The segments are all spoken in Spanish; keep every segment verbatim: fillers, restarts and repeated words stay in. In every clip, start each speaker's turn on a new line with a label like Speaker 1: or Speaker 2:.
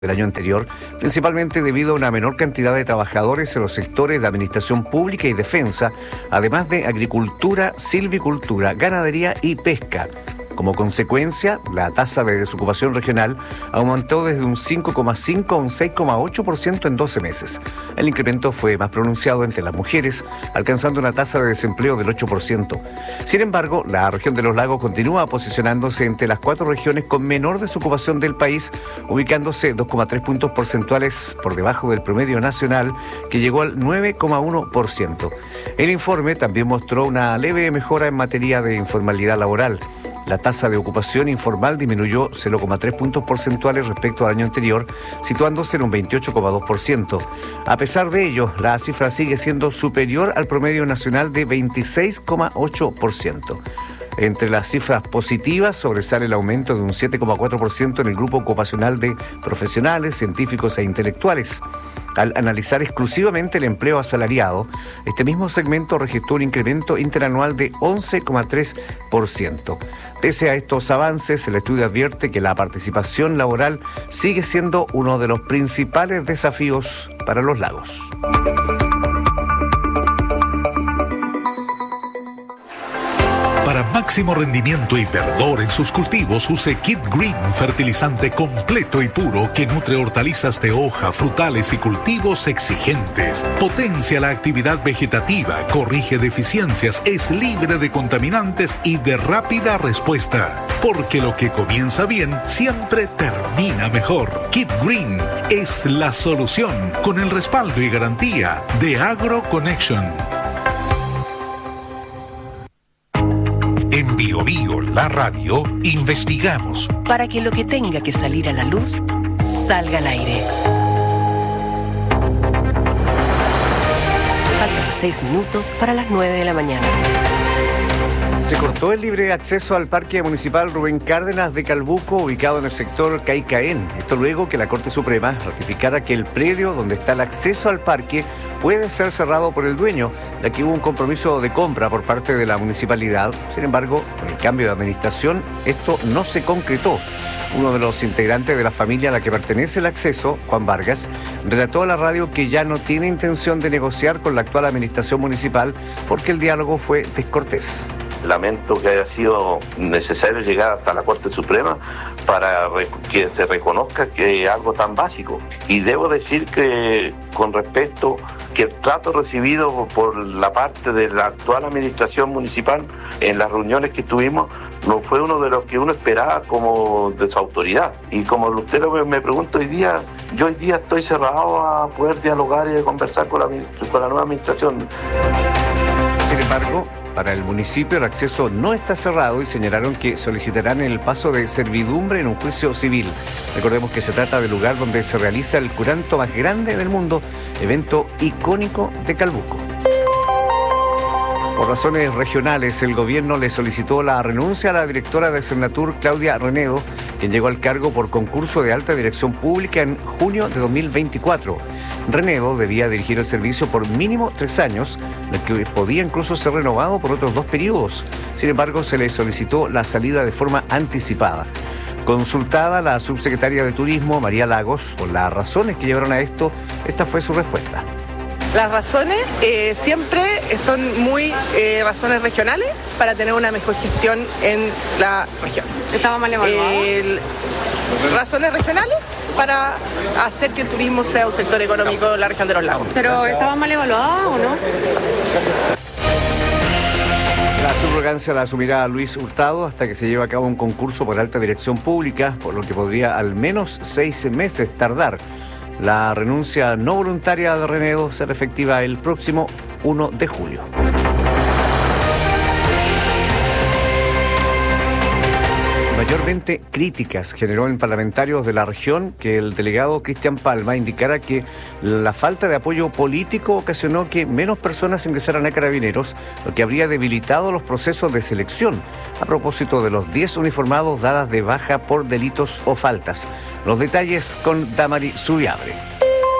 Speaker 1: del año anterior, principalmente debido a una menor cantidad de trabajadores en los sectores de administración pública y defensa, además de agricultura, silvicultura, ganadería y pesca. Como consecuencia, la tasa de desocupación regional aumentó desde un cinco coma cinco a un seis coma ocho por ciento en doce meses. El incremento fue más pronunciado entre las mujeres, alcanzando una tasa de desempleo del ocho por ciento. Sin embargo, la región de los lagos continúa posicionándose entre las cuatro regiones con menor desocupación del país, ubicándose dos coma tres puntos porcentuales por debajo del promedio nacional, que llegó al nueve coma uno por ciento. El informe también mostró una leve mejora en materia de informalidad laboral. La tasa de ocupación informal disminuyó cero coma tres puntos porcentuales respecto al año anterior, situándose en un veintiocho coma dos por ciento. A pesar de ello, la cifra sigue siendo superior al promedio nacional de veintiséis coma ocho por ciento. Entre las cifras positivas sobresale el aumento de un siete coma cuatro por ciento en el grupo ocupacional de profesionales, científicos e intelectuales. Al analizar exclusivamente el empleo asalariado, este mismo segmento registró un incremento interanual de once coma tres por ciento. Pese a estos avances, el estudio advierte que la participación laboral sigue siendo uno de los principales desafíos para los lagos.
Speaker 2: Para máximo rendimiento y verdor en sus cultivos, use Kid Green, fertilizante completo y puro que nutre hortalizas de hoja, frutales y cultivos exigentes. Potencia la actividad vegetativa, corrige deficiencias, es libre de contaminantes y de rápida respuesta. Porque lo que comienza bien siempre termina mejor. Kid Green es la solución, con el respaldo y garantía de AgroConnection. En Bio Bio, la radio, investigamos
Speaker 3: para que lo que tenga que salir a la luz, salga al aire. Faltan seis minutos para las nueve de la mañana.
Speaker 1: Se cortó el libre acceso al Parque Municipal Rubén Cárdenas de Calbuco, ubicado en el sector Caicaén. Esto luego que la Corte Suprema ratificara que el predio donde está el acceso al parque puede ser cerrado por el dueño, ya que hubo un compromiso de compra por parte de la municipalidad. Sin embargo, con el cambio de administración, esto no se concretó. Uno de los integrantes de la familia a la que pertenece el acceso, Juan Vargas, relató a la radio que ya no tiene intención de negociar con la actual administración municipal porque el diálogo fue descortés.
Speaker 4: Lamento que haya sido necesario llegar hasta la Corte Suprema para que se reconozca que es algo tan básico. Y debo decir que con respecto que el trato recibido por la parte de la actual administración municipal en las reuniones que tuvimos no fue uno de los que uno esperaba como de su autoridad. Y como usted me pregunta hoy día, yo hoy día estoy cerrado a poder dialogar y conversar con la, con la nueva administración.
Speaker 1: Sin embargo, para el municipio el acceso no está cerrado y señalaron que solicitarán el paso de servidumbre en un juicio civil. Recordemos que se trata del lugar donde se realiza el curanto más grande del mundo, evento icónico de Calbuco. Por razones regionales, el gobierno le solicitó la renuncia a la directora de Cernatur, Claudia Renedo, quien llegó al cargo por concurso de alta dirección pública en junio de dos mil veinticuatro. Renedo debía dirigir el servicio por mínimo tres años, lo que podía incluso ser renovado por otros dos periodos. Sin embargo, se le solicitó la salida de forma anticipada. Consultada la subsecretaria de Turismo, María Lagos, por las razones que llevaron a esto, esta fue su respuesta.
Speaker 5: Las razones eh, siempre son muy eh, razones regionales para tener una mejor gestión en la región.
Speaker 6: ¿Estaba mal evaluado?
Speaker 5: Eh, razones regionales para hacer que el turismo sea un sector económico de la región de los lagos.
Speaker 6: ¿Pero estaba mal evaluada o no?
Speaker 1: La subrogancia la asumirá Luis Hurtado hasta que se lleve a cabo un concurso por alta dirección pública, por lo que podría al menos seis meses tardar. La renuncia no voluntaria de Renedo será efectiva el próximo uno de julio. Mayormente críticas generó en parlamentarios de la región que el delegado Cristian Palma indicara que la falta de apoyo político ocasionó que menos personas ingresaran a Carabineros, lo que habría debilitado los procesos de selección, a propósito de los diez uniformados dadas de baja por delitos o faltas. Los detalles con Damari Subiabre.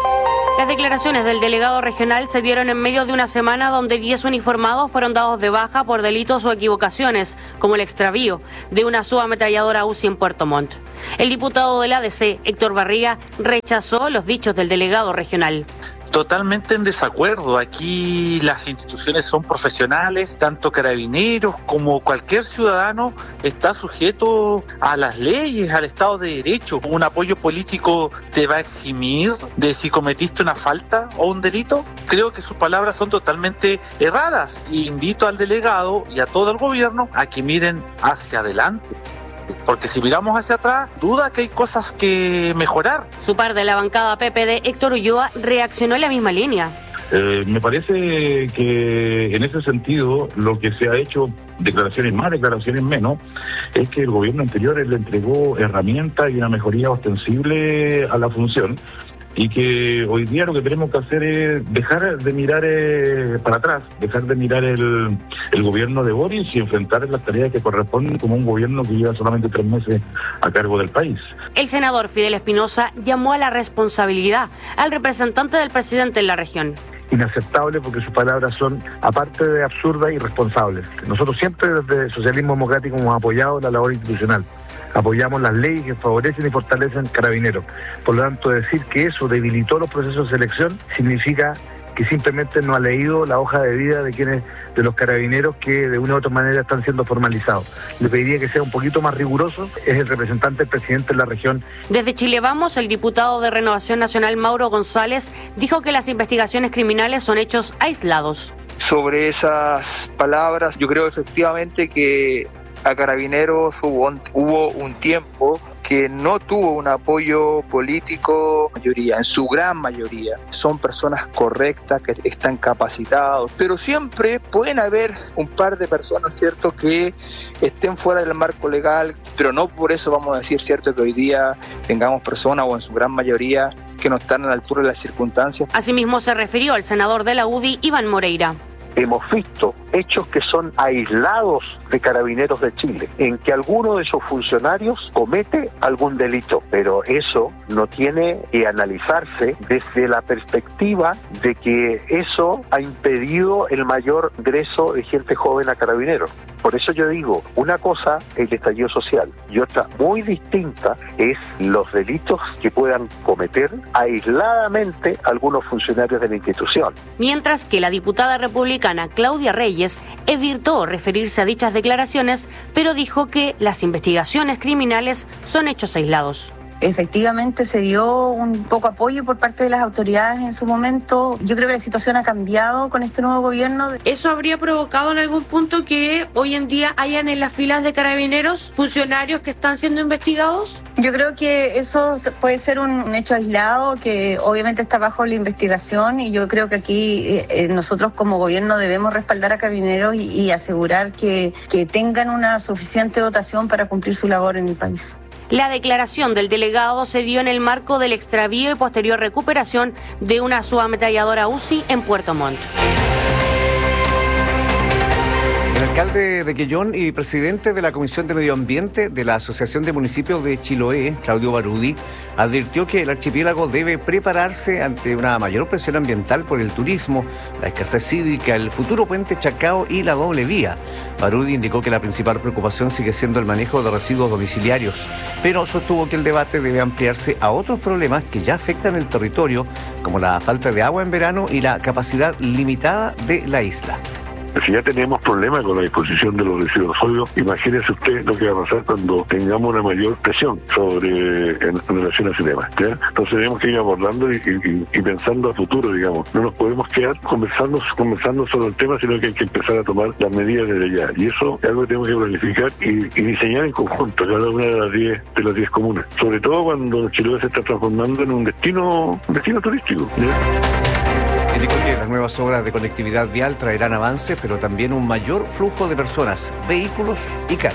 Speaker 6: Las declaraciones del delegado regional se dieron en medio de una semana donde diez uniformados fueron dados de baja por delitos o equivocaciones, como el extravío de una subametralladora U C I en Puerto Montt. El diputado del A D C, Héctor Barriga, rechazó los dichos del delegado regional.
Speaker 7: Totalmente en desacuerdo. Aquí las instituciones son profesionales, tanto Carabineros como cualquier ciudadano está sujeto a las leyes, al Estado de Derecho. ¿Un apoyo político te va a eximir de si cometiste una falta o un delito? Creo que sus palabras son totalmente erradas y invito al delegado y a todo el gobierno a que miren hacia adelante. Porque si miramos hacia atrás, duda que hay cosas que mejorar.
Speaker 6: Su par de la bancada P P D, Héctor Ulloa, reaccionó en la misma línea.
Speaker 8: Eh, me parece que en ese sentido lo que se ha hecho, declaraciones más, declaraciones menos, es que el gobierno anterior le entregó herramientas y una mejoría ostensible a la función. Y que hoy día lo que tenemos que hacer es dejar de mirar eh, para atrás, dejar de mirar el, el gobierno de Boris y enfrentar las tareas que corresponden como un gobierno que lleva solamente tres meses a cargo del país.
Speaker 6: El senador Fidel Espinosa llamó a la responsabilidad al representante del presidente en la región.
Speaker 9: Inaceptable porque sus palabras son, aparte de absurdas, irresponsables. Nosotros siempre desde el Socialismo Democrático hemos apoyado la labor institucional. Apoyamos las leyes que favorecen y fortalecen Carabineros. Por lo tanto, decir que eso debilitó los procesos de selección significa que simplemente no ha leído la hoja de vida de quienes, de los carabineros que de una u otra manera están siendo formalizados. Le pediría que sea un poquito más riguroso, es el representante del presidente en la región.
Speaker 6: Desde Chile Vamos, el diputado de Renovación Nacional, Mauro González, dijo que las investigaciones criminales son hechos aislados.
Speaker 10: Sobre esas palabras, yo creo efectivamente que a Carabineros hubo un, hubo un tiempo que no tuvo un apoyo político, mayoría, en su gran mayoría. Son personas correctas, que están capacitados, pero siempre pueden haber un par de personas, ¿cierto?, que estén fuera del marco legal, pero no por eso vamos a decir, ¿cierto?, que hoy día tengamos personas, o en su gran mayoría, que no están a la altura de las circunstancias.
Speaker 6: Asimismo se refirió al senador de la U D I, Iván Moreira.
Speaker 11: Hemos visto hechos que son aislados de Carabineros de Chile, en que alguno de sus funcionarios comete algún delito, pero eso no tiene que analizarse desde la perspectiva de que eso ha impedido el mayor ingreso de gente joven a Carabineros. Por eso yo digo, una cosa es el estallido social y otra muy distinta es los delitos que puedan cometer aisladamente algunos funcionarios de la institución.
Speaker 6: Mientras que la diputada republicana Claudia Reyes evitó referirse a dichas declaraciones, pero dijo que las investigaciones criminales son hechos aislados.
Speaker 12: Efectivamente se dio un poco apoyo por parte de las autoridades en su momento. Yo creo que la situación ha cambiado con este nuevo gobierno.
Speaker 6: ¿Eso habría provocado en algún punto que hoy en día hayan en las filas de Carabineros funcionarios que están siendo investigados?
Speaker 12: Yo creo que eso puede ser un hecho aislado que obviamente está bajo la investigación, y yo creo que aquí eh, nosotros como gobierno debemos respaldar a Carabineros y, y asegurar que, que tengan una suficiente dotación para cumplir su labor en el país.
Speaker 6: La declaración del delegado se dio en el marco del extravío y posterior recuperación de una subametralladora U C I en Puerto Montt.
Speaker 1: El alcalde de Quellón y presidente de la Comisión de Medio Ambiente de la Asociación de Municipios de Chiloé, Claudio Barudi, advirtió que el archipiélago debe prepararse ante una mayor presión ambiental por el turismo, la escasez hídrica, el futuro puente Chacao y la doble vía. Barudi indicó que la principal preocupación sigue siendo el manejo de residuos domiciliarios, pero sostuvo que el debate debe ampliarse a otros problemas que ya afectan el territorio, como la falta de agua en verano y la capacidad limitada de la isla.
Speaker 13: Si ya tenemos problemas con la disposición de los residuos sólidos, imagínese usted lo que va a pasar cuando tengamos una mayor presión sobre en, en relación a ese tema, ¿ya? Entonces tenemos que ir abordando y, y, y pensando a futuro, digamos. No nos podemos quedar conversando, conversando sobre el tema, sino que hay que empezar a tomar las medidas desde ya. Y eso es algo que tenemos que planificar y, y diseñar en conjunto cada una de las diez de las diez comunas. Sobre todo cuando Chiloé se está transformando en un destino, un destino turístico, ¿ya?
Speaker 1: Indicó que las nuevas obras de conectividad vial traerán avances, pero también un mayor flujo de personas, vehículos y carga.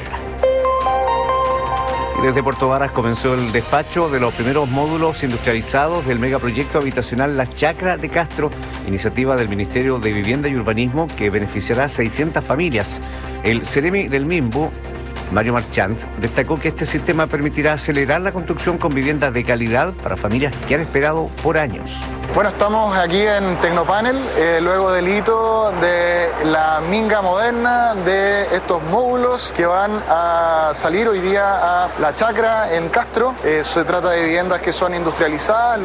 Speaker 1: Y desde Puerto Varas comenzó el despacho de los primeros módulos industrializados del megaproyecto habitacional La Chacra de Castro, iniciativa del Ministerio de Vivienda y Urbanismo que beneficiará a seiscientas familias. El Ceremi del Mimbu Mario Marchant, destacó que este sistema permitirá acelerar la construcción con viviendas de calidad para familias que han esperado por años.
Speaker 14: Bueno, estamos aquí en Tecnopanel, eh, luego del hito de la minga moderna de estos módulos que van a salir hoy día a La Chacra en Castro. Eh, se trata de viviendas que son industrializadas.